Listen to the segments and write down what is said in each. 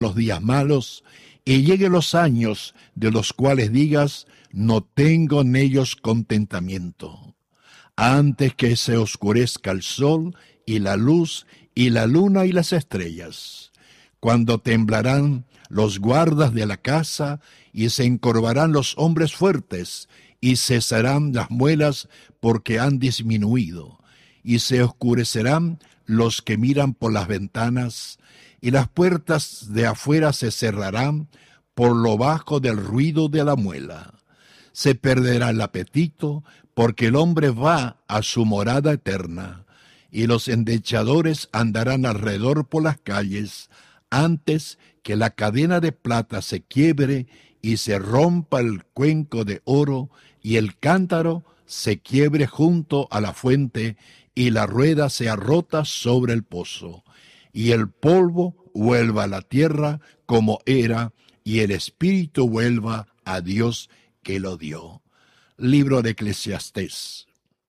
los días malos, y lleguen los años de los cuales digas, no tengo en ellos contentamiento. Antes que se oscurezca el sol y la luz y la luna y las estrellas, cuando temblarán los guardas de la casa y se encorvarán los hombres fuertes y cesarán las muelas porque han disminuido y se oscurecerán los que miran por las ventanas y las puertas de afuera se cerrarán por lo bajo del ruido de la muela. Se perderá el apetito porque el hombre va a su morada eterna y los endechadores andarán alrededor por las calles antes que la cadena de plata se quiebre y se rompa el cuenco de oro y el cántaro se quiebre junto a la fuente y la rueda sea rota sobre el pozo y el polvo vuelva a la tierra como era y el espíritu vuelva a Dios que lo dio. Libro de Eclesiastés.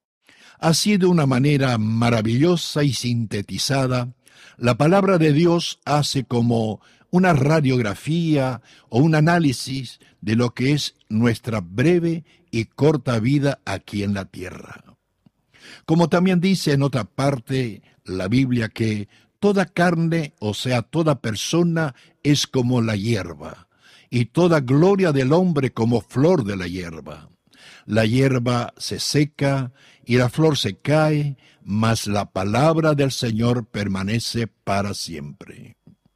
Así, de una manera maravillosa y sintetizada, la palabra de Dios hace como una radiografía o un análisis de lo que es nuestra breve y corta vida aquí en la tierra. Como también dice en otra parte la Biblia que toda carne, o sea, toda persona, es como la hierba, y toda gloria del hombre como flor de la hierba. La hierba se seca y la flor se cae, mas la palabra del Señor permanece para siempre.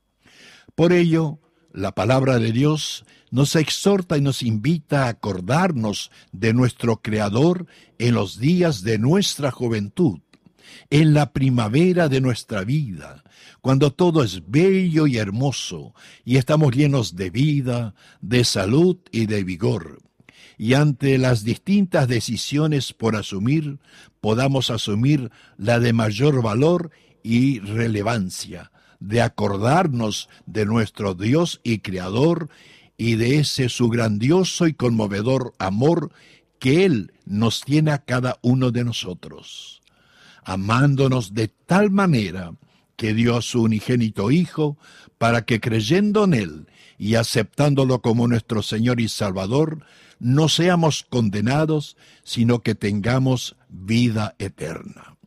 Por ello, la palabra de Dios nos exhorta y nos invita a acordarnos de nuestro Creador en los días de nuestra juventud, en la primavera de nuestra vida, cuando todo es bello y hermoso y estamos llenos de vida, de salud y de vigor. Y ante las distintas decisiones por asumir, podamos asumir la de mayor valor y relevancia, de acordarnos de nuestro Dios y Creador y de ese su grandioso y conmovedor amor que Él nos tiene a cada uno de nosotros, amándonos de tal manera que dio a su unigénito Hijo para que creyendo en Él y aceptándolo como nuestro Señor y Salvador, no seamos condenados, sino que tengamos vida eterna.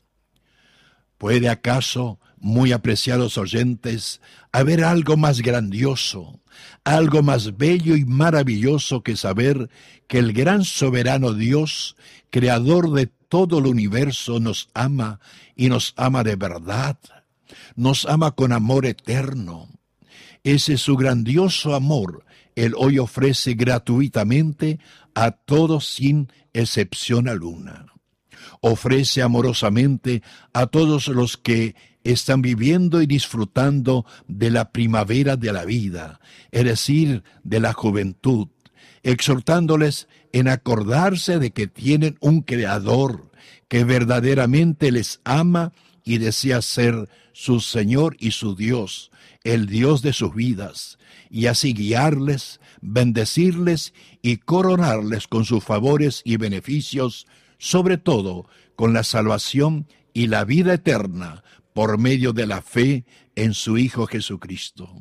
¿Puede acaso, muy apreciados oyentes, haber algo más grandioso, algo más bello y maravilloso que saber que el gran soberano Dios, creador de todo el universo, nos ama y nos ama de verdad? Nos ama con amor eterno. Ese su grandioso amor, Él hoy ofrece gratuitamente a todos sin excepción alguna. Ofrece amorosamente a todos los que están viviendo y disfrutando de la primavera de la vida, es decir, de la juventud, exhortándoles en acordarse de que tienen un Creador que verdaderamente les ama y desea ser su Señor y su Dios, el Dios de sus vidas, y así guiarles, bendecirles y coronarles con sus favores y beneficios, sobre todo con la salvación y la vida eterna por medio de la fe en su Hijo Jesucristo.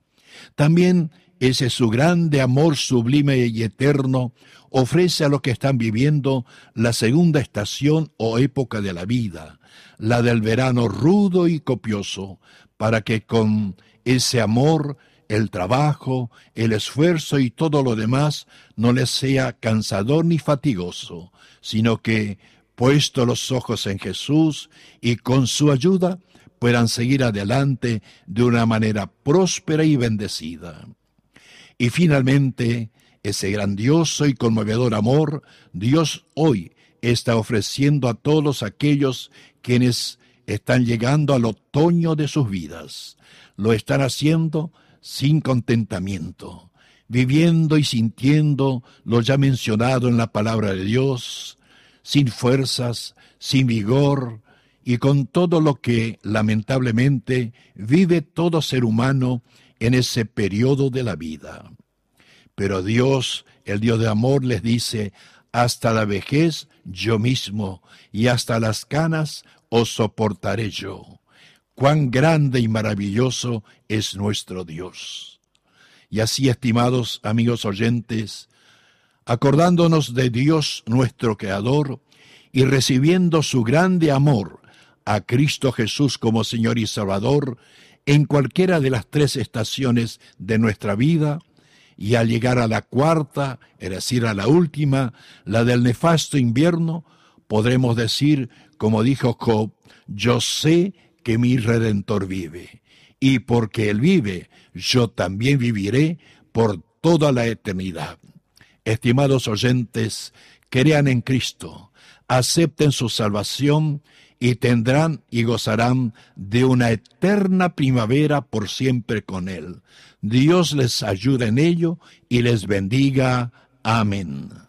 También ese su grande amor sublime y eterno ofrece a los que están viviendo la segunda estación o época de la vida, la del verano rudo y copioso, para que con ese amor, el trabajo, el esfuerzo y todo lo demás no les sea cansador ni fatigoso, sino que, puesto los ojos en Jesús y con su ayuda, puedan seguir adelante de una manera próspera y bendecida. Y finalmente, ese grandioso y conmovedor amor, Dios hoy está ofreciendo a todos aquellos quienes están llegando al otoño de sus vidas. Lo están haciendo sin contentamiento, viviendo y sintiendo lo ya mencionado en la palabra de Dios, sin fuerzas, sin vigor, y con todo lo que lamentablemente vive todo ser humano en ese periodo de la vida. Pero Dios, el Dios de amor, les dice: hasta la vejez yo mismo, y hasta las canas os soportaré yo. Cuán grande y maravilloso es nuestro Dios. Y así, estimados amigos oyentes, acordándonos de Dios nuestro Creador y recibiendo su grande amor a Cristo Jesús como Señor y Salvador en cualquiera de las tres estaciones de nuestra vida, y al llegar a la cuarta, es decir, a la última, la del nefasto invierno, podremos decir, como dijo Job, yo sé que mi Redentor vive, y porque Él vive, yo también viviré por toda la eternidad. Estimados oyentes, crean en Cristo, acepten su salvación y tendrán y gozarán de una eterna primavera por siempre con Él. Dios les ayude en ello y les bendiga. Amén.